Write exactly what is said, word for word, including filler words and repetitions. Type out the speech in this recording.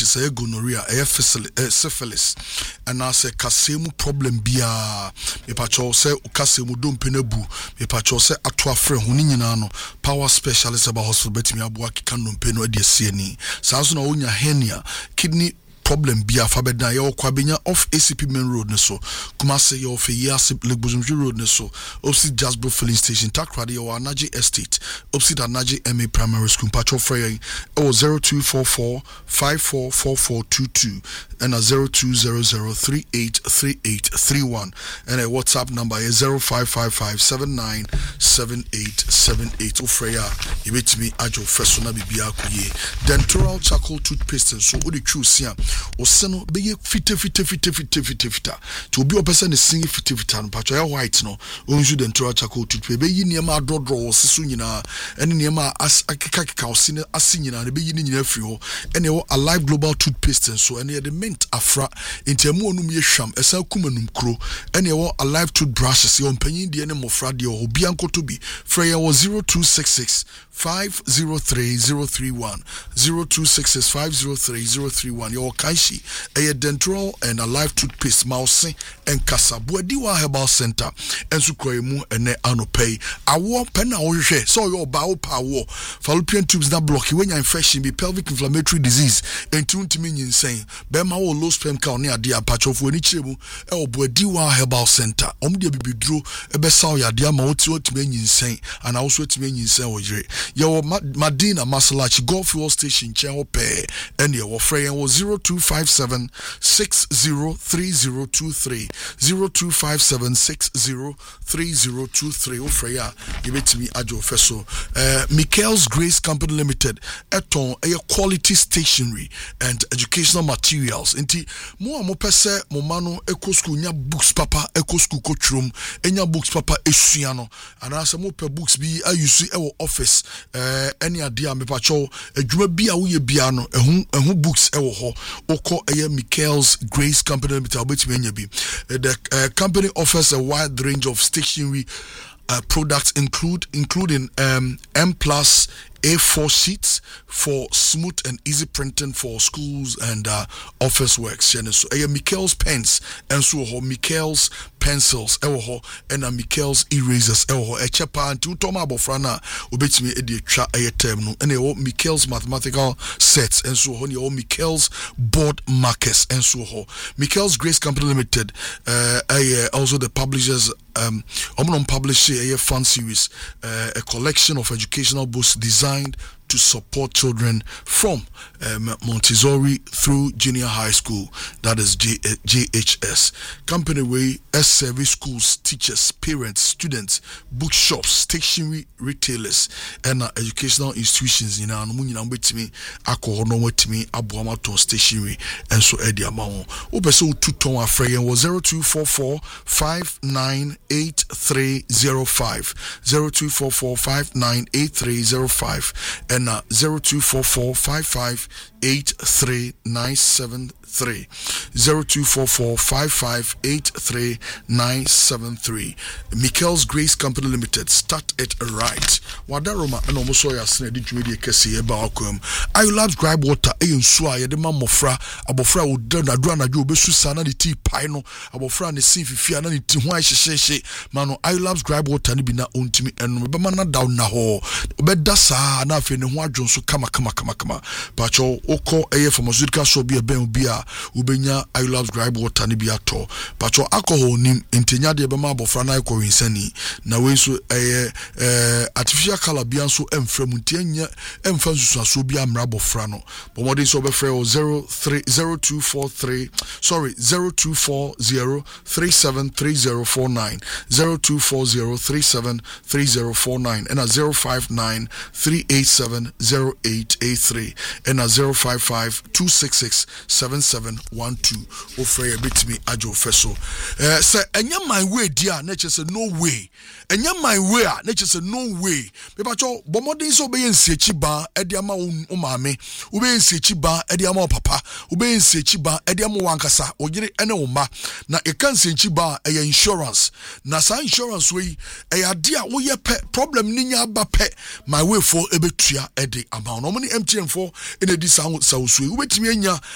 hepatitis, a gonorrhea, a syphilis, and I say kasemu problem bia. Me pacho say kasemu dum penebu. Me pacho say atwa friend huninano power specialist about hospital betimi abua kikandum peno edi sieni. Saso na onya hernia, kidney problem bia fa beda ye okwabenya off A C P main road ne so kuma se ye off Yasip Legbozumju road ne so opposite Jasbro filling station takrade ye Anaji estate opposite Anaji M A primary school patro frey o zero two four four five four four four two two and a zero two zero zero three eight three eight three one and a WhatsApp number is zero five five five seven nine seven eight seven eight o freya you bet me ajo fesona bibia kuye dentural charcoal toothpaste so o de choose ya o seno be fite fite fite fite fite fite to obi opese ne sing fite fite no patcho ya white no o nsu dentural charcoal toothpaste be yi niam adrodro o seso nyina ene niam akeka keka o sine ase nyina be yi ni nyina afri ho ene wo Alive Global toothpaste so ene de mint afra entiamu onum ye hwam esa kumanum kro ene wo Alive toothbrushes ye ompanyin de ne mofra de obi ankoto bi frey wo zero two six six five zero three zero three one zero two six six five zero three zero three one your Kaishi a dental and Alive toothpaste mouse and Kasabuadiwa Herbal Center and Sukremu and Anopay. I want penna or so your bow power fallopian tubes that block you when you're infection be pelvic inflammatory disease and tune to me insane. Bema or low sperm count near dear patch of Wenichibu or Buadiwa Herbal Center. Omdia be drew a best saw ya dear Mautu to me insane and also to me insane or your Madina Masalachi Golf Fuel Station Channel Pay and your Frey was zero two five seven six zero three zero two three zero two five seven six zero three zero two three o Freya give it to me ajo feso uh Michael's Grace Company Limited eton a quality stationery and educational materials enti mo mo pese mo mano eco school nya books papa eco school coachroom enya books papa esua no anase mo pe books bi ayusu e wo office eh any adia me pacho adwuma bi a wo ye bia no ehun ehun books e wo ho oko eye Michael's Grace Company Limited obetime nya bi the uh, company offers a wide range of stationery uh, products include including um M plus A four sheets for smooth and easy printing for schools and uh, office works. So, uh, Michael's pens and so ho Michael's pencils, ewo and a Michael's erasers, ewo a chepa and two toma bofrana ubet me edi tra a term no and a Michael's mathematical sets and so on your Michael's board markers and so ho Michael's Grace Company Limited. Uh, uh, also the publishers um Omnon publish a fun series, uh, a collection of educational books designed to support children from um, Montessori through junior high school, that is J- JHS. Company way as service schools, teachers, parents, students, bookshops, stationery retailers, and uh, educational institutions. You know, I'm with me. Alcohol no with me. Abuamaton stationery and so Eddie Amao. Obeso two ton afraid was zero two four four five nine eight three zero five zero two four four five nine eight three zero five. And uh, zero two four four five five eight three nine seven three zero two four four five five eight three nine seven three. Michael's Grace Company Limited. Start it right. Wadaroma and almost so ya snedi jumedi kesi eba akum. I love gripe water. Ayin swa ya de ma mofra abofra udana adwana jo besu sana ni tea pie no abofra ne sin fifi ana ni ti ho ahyehye mano. I love gripe water ni bi na ontimi enu be ma na down na ho obeda sa na afi ne ho adwo so kama kama kama kama pacho oko eye pharmaceutical shop bi e ben bi a ubenya I love gripe water ni bi ato pacho alcohol nim entenya de be ma abofra na ko winsani na we so eye eh artificial color bi anso emfra mu ntenya emfa nsusuaso bi amra abofra no bomodin so be frɛ zero three zero two four three sorry zero two four zero three seven three zero four nine zero two four zero three seven three zero four nine and a zero five nine three eight seven zero eight eight three and a zero five five two six six seven seven one two. Offer a bit me ajo feso. Uh, say, enya my way, dear. Nature said no way. Enya my way. Nature said no way. Bebacho bomodin so be in sechiba ediama umame. Ube in sechiba ediama papa. Ube in sechiba ediama wankasa. Ojiri ene uma. Na ekan sechiba eya insurance. Na sa insurance way eya dia uye pe problem ninya ba pe my way for ebe tuya edi ama. No money M T N for in a disa sa uswe. Ube timi enya